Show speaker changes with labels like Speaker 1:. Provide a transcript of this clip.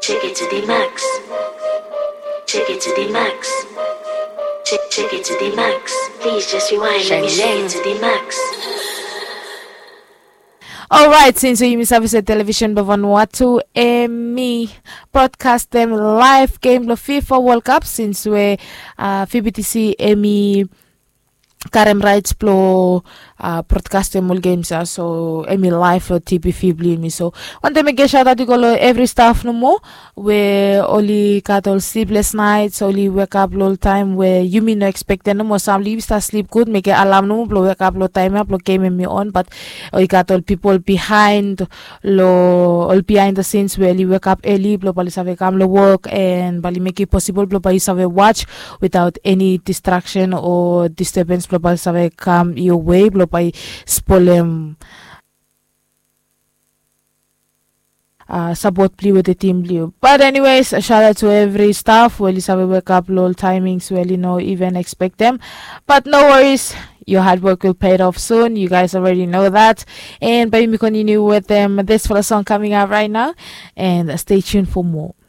Speaker 1: Take it to the max. Take it to the max. Take it to the max. Please just rewind. Let me take it to the max.
Speaker 2: Alright, since you service television by Vanuatu, me broadcast them live game of FIFA World Cup since we FBTC Emi Karem rights plo broadcast all games so emi live for TP Fibli me so one time get shout out to every staff no more where only got all sleepless nights only wake up all time where you mean no expect no more some leave start sleep good make alarm no more wake up all time up game me on but we got all people behind all behind the scenes where you wake up early blo bali save come lo work and bali make it possible blo bali save watch without any distraction or disturbance blo bali save come your way blo by spolem support play with the team blue. But anyways, a shout out to every staff. Well, you have a wake up low timings. Well, you know, even expect them. But no worries. Your hard work will pay it off soon. You guys already know that. And baby, continue with them. This for the song coming out right now. And stay tuned for more.